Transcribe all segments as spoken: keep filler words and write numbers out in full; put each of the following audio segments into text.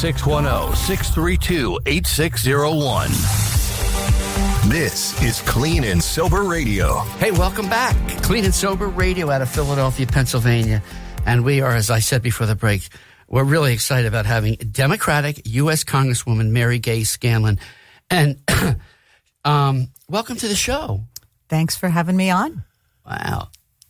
six one zero, six three two, eight six zero one. This is Clean and Sober Radio. Hey, welcome back. Clean and Sober Radio out of Philadelphia, Pennsylvania. And we are, as I said before the break, we're really excited about having Democratic U S Congresswoman Mary Gay Scanlon. And um, welcome to the show. Thanks for having me on. Wow.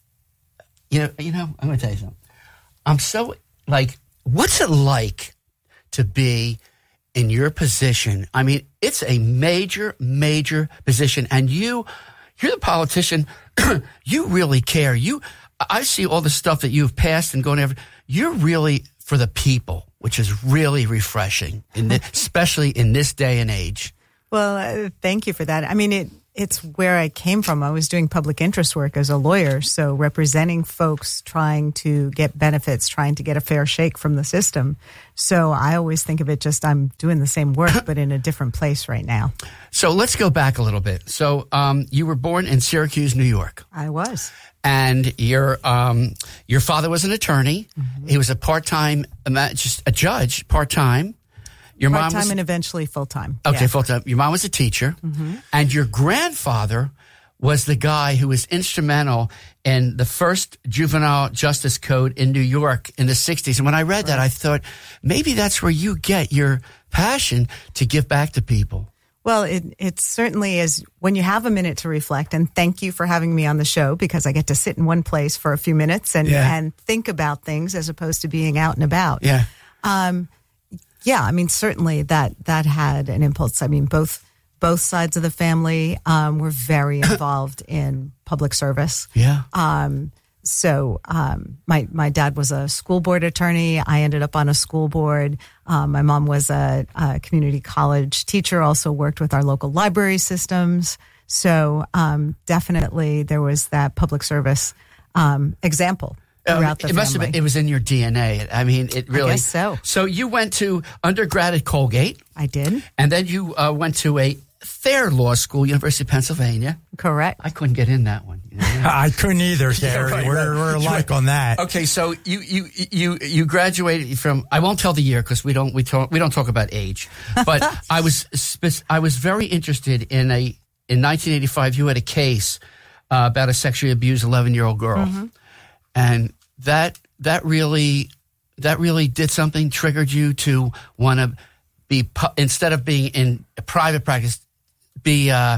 You know, you know, I'm going to tell you something. I'm so, like, what's it like to be in your position? I mean, it's a major, major position, and you, you're the politician. You really care. You, I see all the stuff that you've passed and going over. You're really for the people, which is really refreshing, in the, especially in this day and age. Well, uh, thank you for that. I mean, it it's where I came from. I was doing public interest work as a lawyer, so representing folks trying to get benefits, trying to get a fair shake from the system. So I always think of it just I'm doing the same work, but in a different place right now. So let's go back a little bit. So um, you were born in Syracuse, New York. I was. And your um, your father was an attorney. Mm-hmm. He was a part-time, just a judge, part-time. Your part-time mom was, and eventually full-time. Okay, yeah. full-time. Your mom was a teacher. Mm-hmm. And your grandfather was the guy who was instrumental in the first juvenile justice code in New York in the sixties. And when I read right. that, I thought, maybe that's where you get your passion to give back to people. Well, it, it certainly is when you have a minute to reflect, and thank you for having me on the show because I get to sit in one place for a few minutes and, yeah. and think about things as opposed to being out and about. Yeah. Um, yeah, I mean, certainly that, that had an impulse. I mean, both both sides of the family um, were very involved in public service. Yeah. Um, So um, my my dad was a school board attorney. I ended up on a school board. Um, my mom was a, a community college teacher, also worked with our local library systems. So um, definitely there was that public service um, example throughout the it must family. Have been, it was in your D N A. I mean, it really. I guess so. So you went to undergrad at Colgate. I did. And then you uh, went to a Thayer Law School, University of Pennsylvania. Correct. I couldn't get in that one. You know? I couldn't either, Gary. Yeah, right, we're, right. we're alike on that. Okay, so you you you you graduated from. I won't tell the year because we don't we talk we don't talk about age. But I was spe- I was very interested in a in nineteen eighty-five. You had a case uh, about a sexually abused eleven year old girl, mm-hmm. and that that really that really did something. Triggered you to want to be instead of being in private practice, be uh,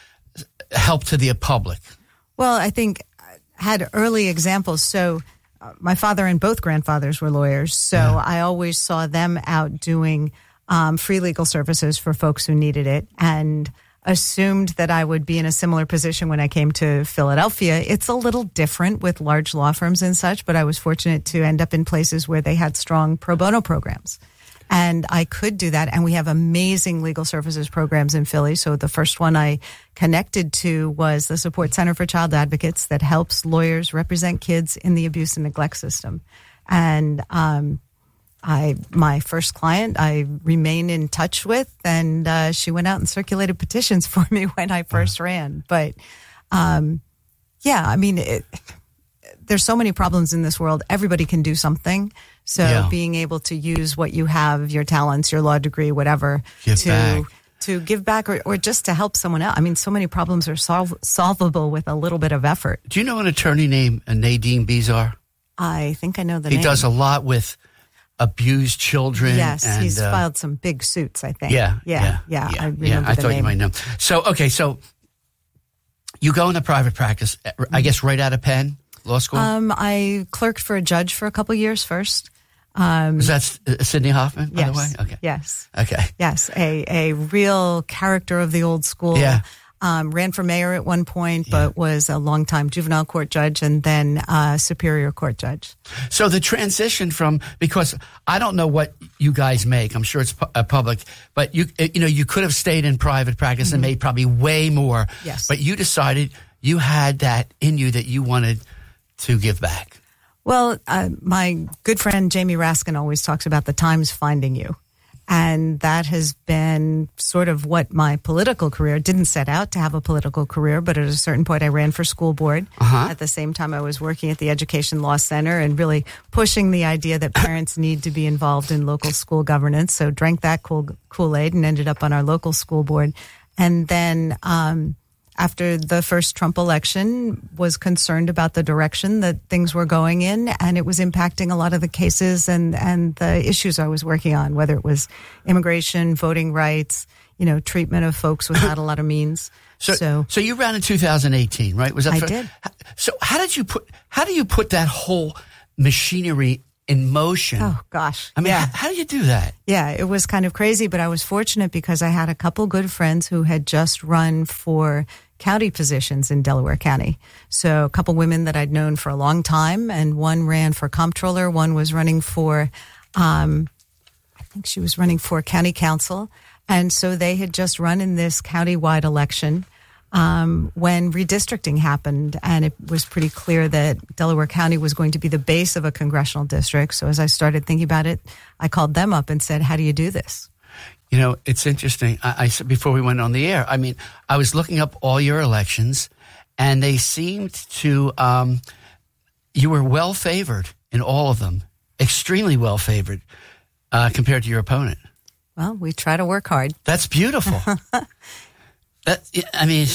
help to the public. Well, I think I had early examples. So uh, my father and both grandfathers were lawyers. So yeah. I always saw them out doing um, free legal services for folks who needed it and assumed that I would be in a similar position when I came to Philadelphia. It's a little different with large law firms and such, but I was fortunate to end up in places where they had strong pro bono programs. And I could do that. And we have amazing legal services programs in Philly. So the first one I connected to was the Support Center for Child Advocates that helps lawyers represent kids in the abuse and neglect system. And um, I, my first client, I remain in touch with, and uh, she went out and circulated petitions for me when I first ran. But um, yeah, I mean, it, there's so many problems in this world. Everybody can do something. So yeah. being able to use what you have, your talents, your law degree, whatever, give to back. to give back or, or just to help someone else. I mean, so many problems are solve, solvable with a little bit of effort. Do you know an attorney named Nadine Bizar? I think I know the he name. He does a lot with abused children. Yes, and, he's uh, filed some big suits, I think. Yeah, yeah, yeah. yeah. yeah I remember yeah, I the thought name. you might know. So, okay, so you go into private practice, I guess right out of Penn Law School? Um, I clerked for a judge for a couple years first. Um, Was that uh, Sidney Hoffman, by yes, the way? Okay. Yes. Okay. Yes, a, a real character of the old school. Yeah. Um, ran for mayor at one point, Yeah. but was a longtime juvenile court judge and then uh, superior court judge. So the transition from, because I don't know what you guys make, I'm sure it's pu- uh, public, but you you know, you could have stayed in private practice mm-hmm. and made probably way more. Yes. But you decided you had that in you that you wanted to give back. Well, uh, my good friend Jamie Raskin always talks about the times finding you. And that has been sort of what my political career didn't set out to have a political career, but at a certain point I ran for school board. Uh-huh. At the same time, I was working at the Education Law Center and really pushing the idea that parents need to be involved in local school governance. So drank that cool, Kool-Aid and ended up on our local school board. And then um, after the first Trump election, was concerned about the direction that things were going in, and it was impacting a lot of the cases and, and the issues I was working on, whether it was immigration, voting rights, you know, treatment of folks without a lot of means. So, so, so you ran in two thousand eighteen, right? Was that I for, did. So how did you put, how do you put that whole machinery in motion? Oh, gosh. I mean, yeah. how, how do you do that? Yeah, it was kind of crazy, but I was fortunate because I had a couple good friends who had just run for county positions in Delaware County. So a couple women that I'd known for a long time, and one ran for comptroller, one was running for, um, I think she was running for county council. And so they had just run in this county-wide election um, when redistricting happened, and it was pretty clear that Delaware County was going to be the base of a congressional district. So as I started thinking about it, I called them up and said, how do you do this? You know, it's interesting. I, I said before we went on the air, I mean, I was looking up all your elections, and they seemed to, um, you were well favored in all of them, extremely well favored uh, compared to your opponent. Well, we try to work hard. That's beautiful. that, I mean,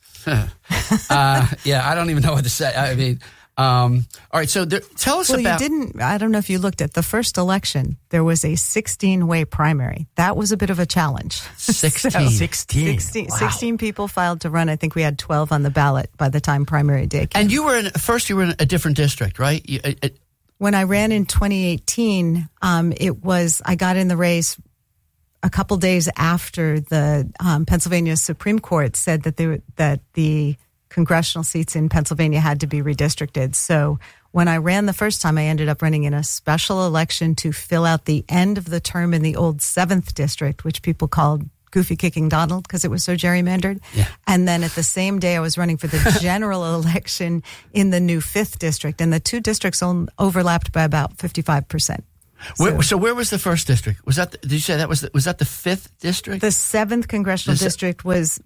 uh, yeah, I don't even know what to say. I mean, um, all right. So there, tell us well, about. You didn't. I don't know if you looked at the first election. There was a sixteen-way primary. That was a bit of a challenge. Sixteen. So, sixteen. sixteen, Wow. sixteen people filed to run. I think we had twelve on the ballot by the time primary day came. And you were in first. You were in a different district, right? You, it, it, When I ran in twenty eighteen, um, it was I got in the race a couple days after the um, Pennsylvania Supreme Court said that they, that the congressional seats in Pennsylvania had to be redistricted. So when I ran the first time, I ended up running in a special election to fill out the end of the term in the old seventh district, which people called Goofy Kicking Donald because it was so gerrymandered. Yeah. And then at the same day, I was running for the general election in the new fifth district. And the two districts on, overlapped by about fifty-five percent. where, So- so where was the first district? Was that? The, did you say that was? The, was that the fifth district? The seventh congressional The se- district was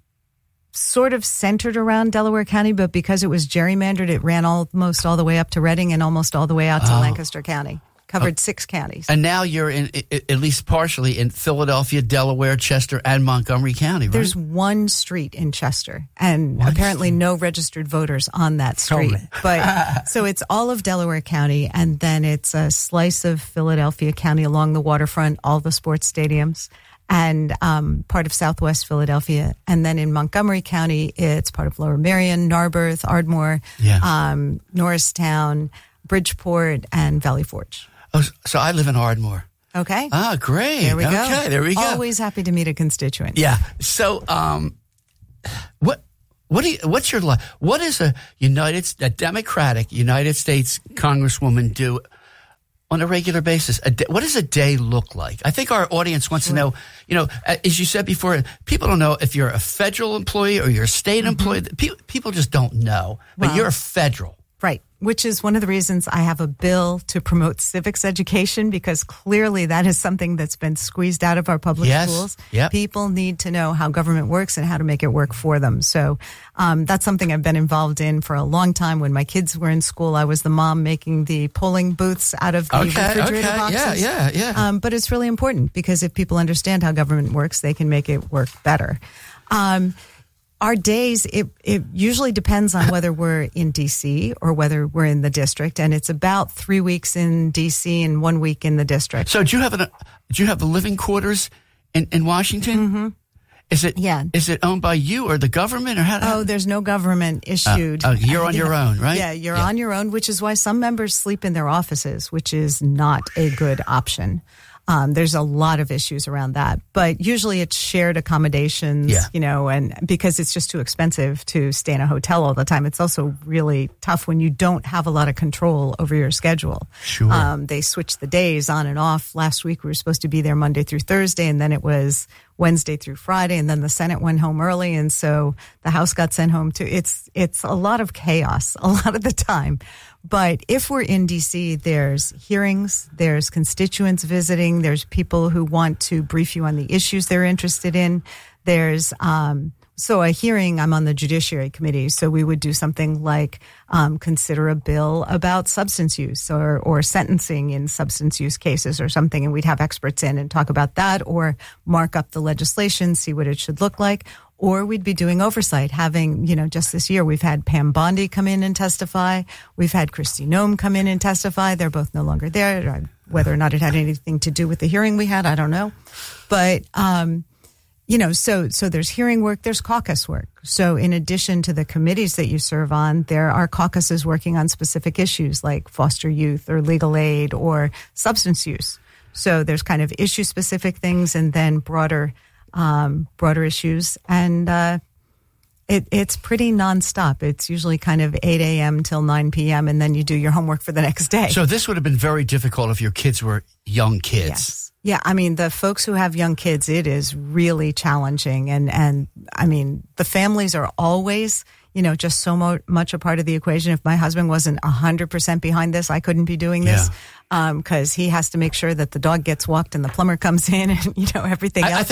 sort of centered around Delaware County, but because it was gerrymandered, it ran almost all the way up to Reading and almost all the way out to Oh. Lancaster County. Covered six counties. And now you're in, i- i- at least partially in Philadelphia, Delaware, Chester, and Montgomery County, right? There's one street in Chester, and apparently no registered voters on that street. man. But so it's all of Delaware County, and then it's a slice of Philadelphia County along the waterfront, all the sports stadiums, and um, part of Southwest Philadelphia. And then in Montgomery County, it's part of Lower Merion, Narberth, Ardmore, Yeah. um, Norristown, Bridgeport, and Valley Forge. Oh, so I live in Ardmore. Okay. Ah, great. There we go. Okay, there we go. Always happy to meet a constituent. Yeah. So, um, what, what do you, what's your life? What is a United, a Democratic United States Congresswoman do on a regular basis? A day, what does a day look like? I think our audience wants to know, you know, as you said before, people don't know if you're a federal employee or you're a state employee. Pe- People just don't know, but Well- you're a federal. Right, which is one of the reasons I have a bill to promote civics education, because clearly that is something that's been squeezed out of our public Yes, schools. yep. People need to know how government works and how to make it work for them. So um, that's something I've been involved in for a long time. When my kids were in school, I was the mom making the polling booths out of the Okay, refrigerator okay, boxes. yeah, yeah, yeah. Um, but it's really important because if people understand how government works, they can make it work better. Um, Our days, it, it usually depends on whether we're in D C or whether we're in the district, and it's about three weeks in D C and one week in the district. So do you have an, do you have the living quarters in, in Washington? Mm-hmm. Is it, Yeah. is it owned by you or the government or how? Oh, there's no government issued. oh, you're on your own, right? Yeah, you're Yeah. on your own, which is why some members sleep in their offices, which is not a good option. Um, there's a lot of issues around that, but usually it's shared accommodations, Yeah. you know, and because it's just too expensive to stay in a hotel all the time. It's also really tough when you don't have a lot of control over your schedule. Sure. Um, they switch the days on and off. Last week we were supposed to be there Monday through Thursday, and then it was Wednesday through Friday, and then the Senate went home early, and so the House got sent home too. It's it's a lot of chaos a lot of the time. But if we're in D C, there's hearings, there's constituents visiting, there's people who want to brief you on the issues they're interested in. There's um, so a hearing. I'm on the Judiciary Committee, so we would do something like um, consider a bill about substance use or or sentencing in substance use cases or something, and we'd have experts in and talk about that, or mark up the legislation, see what it should look like. Or we'd be doing oversight, having, you know, just this year, we've had Pam Bondi come in and testify. We've had Kristi Noem come in and testify. They're both no longer there. Whether or not it had anything to do with the hearing we had, I don't know. But, um, you know, so so there's hearing work, there's caucus work. So in addition to the committees that you serve on, there are caucuses working on specific issues like foster youth or legal aid or substance use. So there's kind of issue-specific things and then broader Um, broader issues, and uh, it, it's pretty nonstop. It's usually kind of eight a.m. till nine p.m., and then you do your homework for the next day. So this would have been very difficult if your kids were young kids. Yes. Yeah, I mean, the folks who have young kids, it is really challenging. And, and I mean, the families are always, you know, just so mo- much a part of the equation. If my husband wasn't one hundred percent behind this, I couldn't be doing this. Yeah. Um, 'cause he has to make sure that the dog gets walked and the plumber comes in and, you know, everything I, else. I think